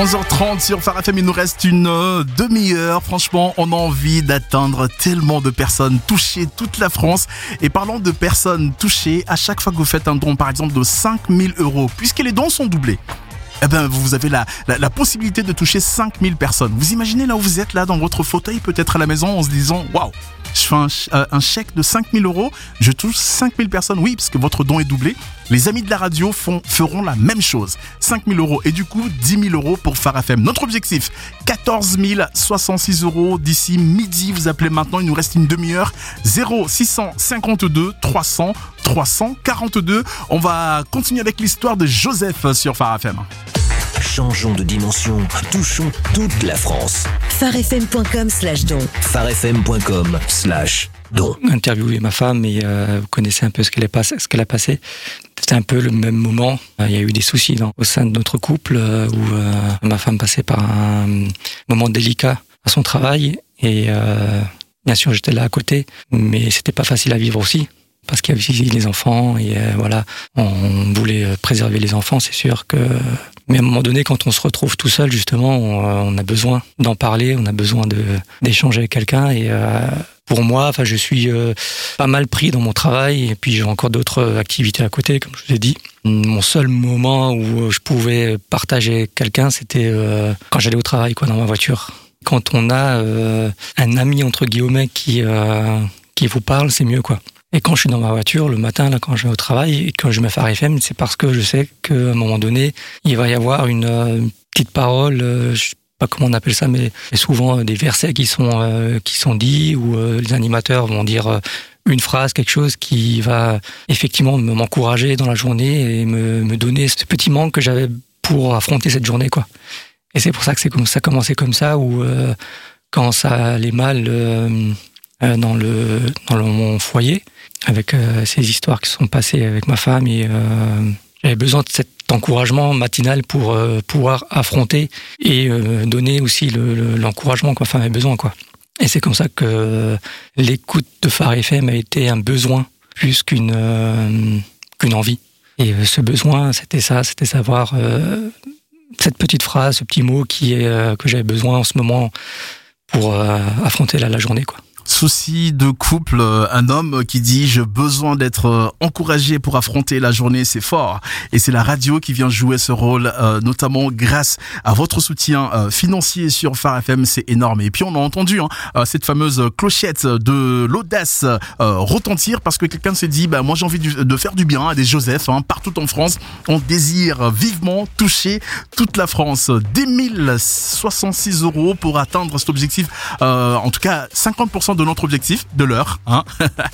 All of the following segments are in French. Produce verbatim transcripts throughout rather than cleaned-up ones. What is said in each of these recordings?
onze heures trente sur Phare F M, il nous reste une euh, demi-heure. Franchement, on a envie d'atteindre tellement de personnes, toucher toute la France. Et parlant de personnes touchées, à chaque fois que vous faites un don, par exemple de cinq mille euros, puisque les dons sont doublés, eh ben, vous avez la, la, la possibilité de toucher cinq mille personnes. Vous imaginez là où vous êtes, là, dans votre fauteuil, peut-être à la maison, en se disant, waouh, je fais un, euh, un chèque de cinq mille euros, je touche cinq mille personnes. Oui, parce que votre don est doublé. Les amis de la radio font, feront la même chose. cinq mille euros et du coup, dix mille euros pour Phare F M. Notre objectif, quatorze mille soixante-six euros d'ici midi. Vous appelez maintenant, il nous reste une demi-heure. zéro six cent cinquante-deux trois cents trois cent quarante-deux. On va continuer avec l'histoire de Joseph sur Phare F M. Changeons de dimension, touchons toute la France. pharefm.com slash don. pharefm.com slash don. Interviewer ma femme et euh, vous connaissez un peu ce qu'elle, est passé, ce qu'elle a passé. C'était un peu le même moment. Il y a eu des soucis dans, au sein de notre couple euh, où euh, ma femme passait par un moment délicat à son travail et euh, bien sûr j'étais là à côté, mais c'était pas facile à vivre aussi. Parce qu'il y avait les enfants et euh, voilà, on voulait préserver les enfants, c'est sûr que. Mais à un moment donné, quand on se retrouve tout seul, justement, on, on a besoin d'en parler, on a besoin de d'échanger avec quelqu'un. Et euh, pour moi, enfin, je suis euh, pas mal pris dans mon travail et puis j'ai encore d'autres activités à côté, comme je vous ai dit. Mon seul moment où je pouvais partager avec quelqu'un, c'était euh, quand j'allais au travail, quoi, dans ma voiture. Quand on a euh, un ami entre guillemets qui euh, qui vous parle, c'est mieux, quoi. Et quand je suis dans ma voiture, le matin, là, quand je vais au travail, et quand je mets Phare F M, c'est parce que je sais qu'à un moment donné, il va y avoir une, une petite parole, euh, je sais pas comment on appelle ça, mais souvent euh, des versets qui sont, euh, qui sont dits, ou euh, les animateurs vont dire euh, une phrase, quelque chose qui va effectivement m'encourager dans la journée et me, me donner ce petit manque que j'avais pour affronter cette journée, quoi. Et c'est pour ça que c'est comme ça, commençait comme ça, où euh, quand ça allait mal euh, euh, dans le, dans le, mon foyer, avec euh, ces histoires qui se sont passées avec ma femme et euh, j'avais besoin de cet encouragement matinal pour euh, pouvoir affronter et euh, donner aussi le, le, l'encouragement que ma femme avait besoin, quoi. Et c'est comme ça que euh, l'écoute de Phare F M a été un besoin plus qu'une, euh, qu'une envie. Et euh, ce besoin, c'était ça, c'était savoir euh, cette petite phrase, ce petit mot qui est, euh, que j'avais besoin en ce moment pour euh, affronter la, la journée, quoi. Souci de couple, un homme qui dit j'ai besoin d'être encouragé pour affronter la journée, c'est fort. Et c'est la radio qui vient jouer ce rôle, euh, notamment grâce à votre soutien euh, financier sur Phare F M, c'est énorme. Et puis on a entendu hein, cette fameuse clochette de l'audace euh, retentir parce que quelqu'un s'est dit bah moi j'ai envie de faire du bien à des Joseph hein, partout en France. On désire vivement toucher toute la France. dix mille soixante-six euros pour atteindre cet objectif. Euh, en tout cas cinquante pour cent de notre objectif de l'heure, hein.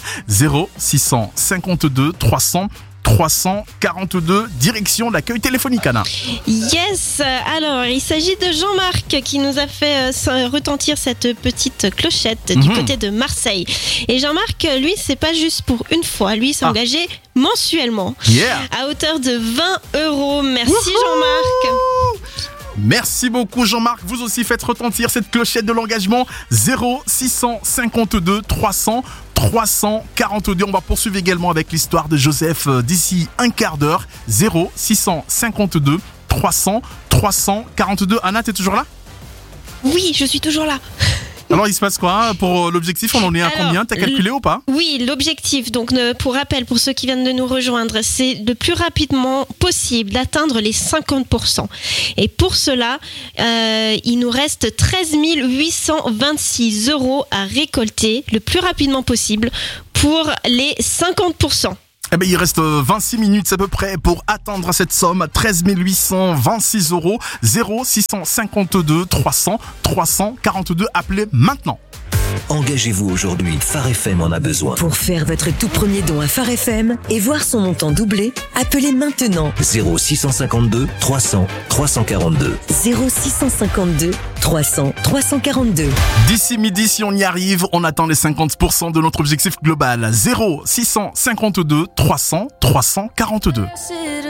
zéro six cent cinquante-deux trois cents trois cent quarante-deux, direction l'accueil téléphonique, Anna. Yes, alors il s'agit de Jean-Marc qui nous a fait euh, retentir cette petite clochette mm-hmm. du côté de Marseille. Et Jean-Marc, lui, c'est pas juste pour une fois, lui, il s'est ah. engagé mensuellement yeah. à hauteur de vingt euros. Merci Wouhou Jean-Marc. Merci beaucoup Jean-Marc, vous aussi faites retentir cette clochette de l'engagement. Zéro six cent cinquante-deux trois cents trois cent quarante-deux. On va poursuivre également avec l'histoire de Joseph d'ici un quart d'heure. Zéro six cent cinquante-deux trois cents trois cent quarante-deux. Anna, t'es toujours là? Oui, je suis toujours là. Alors il se passe quoi pour l'objectif? On en est à Alors, combien? T'as calculé ou pas? Oui, l'objectif, donc pour rappel, pour ceux qui viennent de nous rejoindre, c'est le plus rapidement possible d'atteindre les cinquante pour cent. Et pour cela, euh, il nous reste treize mille huit cent vingt-six euros à récolter le plus rapidement possible pour les cinquante pour cent. Eh ben, il reste vingt-six minutes à peu près pour atteindre cette somme, treize mille huit cent vingt-six euros, zéro six cent cinquante-deux trois cents trois cent quarante-deux. Appelez maintenant. Engagez-vous aujourd'hui, Phare F M en a besoin. Pour faire votre tout premier don à Phare F M et voir son montant doublé, appelez maintenant zéro six cent cinquante-deux trois cents trois cent quarante-deux. zéro six cent cinquante-deux trois cents trois cent quarante-deux. D'ici midi, si on y arrive, on atteint les cinquante pour cent de notre objectif global. zéro six cent cinquante-deux trois cents trois cent quarante-deux.